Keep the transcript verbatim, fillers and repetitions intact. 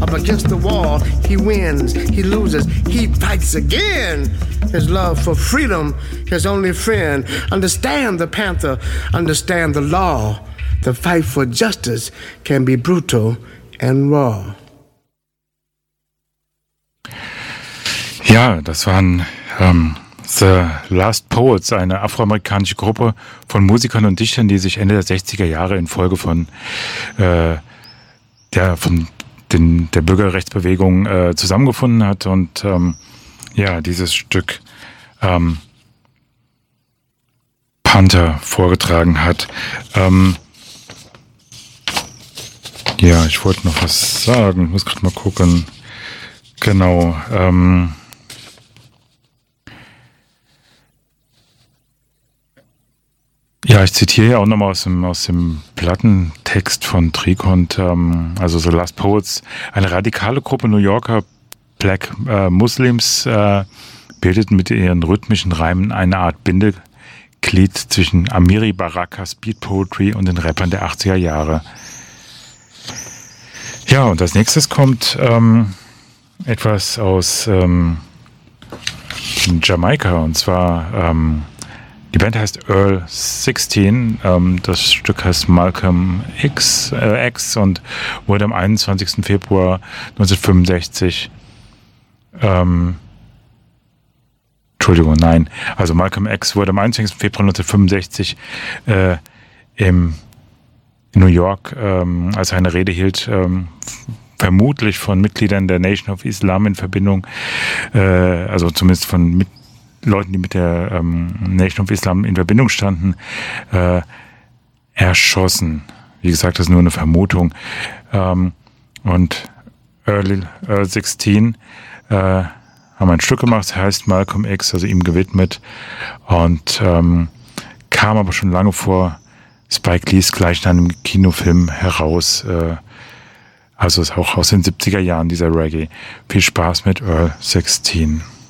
up against the wall. He wins, he loses, he fights again. His love for freedom, his only friend. Understand the Panther, understand the law. The fight for justice can be brutal and raw. Ja, das waren ähm, The Last Poets, eine afroamerikanische Gruppe von Musikern und Dichtern, die sich Ende der sechziger Jahre infolge von äh, der von den, der Bürgerrechtsbewegung äh, zusammengefunden hat und ähm, ja, dieses Stück ähm, Panther vorgetragen hat. Ähm, ja, ich wollte noch was sagen, ich muss gerade mal gucken. Genau, ähm, ja, ich zitiere ja auch nochmal aus dem, aus dem Plattentext von Trikont, ähm, also The Last Poets, eine radikale Gruppe New Yorker Black äh, Muslims äh, bildeten mit ihren rhythmischen Reimen eine Art Bindeglied zwischen Amiri Baraka Speed Poetry und den Rappern der achtziger Jahre. Ja, und als nächstes kommt ähm, etwas aus ähm, Jamaika, und zwar ähm, die Band heißt Earl sechzehn, ähm, das Stück heißt Malcolm X, äh, X und wurde am einundzwanzigsten Februar neunzehnhundertfünfundsechzig, ähm, Entschuldigung, nein, also Malcolm X wurde am einundzwanzigsten Februar neunzehnhundertfünfundsechzig äh, im, in New York, ähm, als er eine Rede hielt, ähm, vermutlich von Mitgliedern der Nation of Islam in Verbindung, äh, also zumindest von Mitgliedern, Leuten, die mit der ähm, Nation of Islam in Verbindung standen, äh, erschossen. Wie gesagt, das ist nur eine Vermutung. Ähm, und Earl, Earl sechzehn äh, haben ein Stück gemacht, das heißt Malcolm X, also ihm gewidmet, und ähm, kam aber schon lange vor Spike Lees gleichnamigem Kinofilm heraus. Äh, also ist auch aus den siebziger Jahren dieser Reggae. Viel Spaß mit Earl sechzehn.